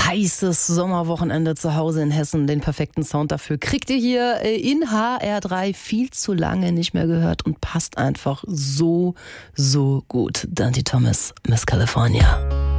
heißes Sommerwochenende zu Hause in Hessen. Den perfekten Sound dafür kriegt ihr hier in HR3 viel zu lange nicht mehr gehört und passt einfach so gut. Dante Thomas, Miss California.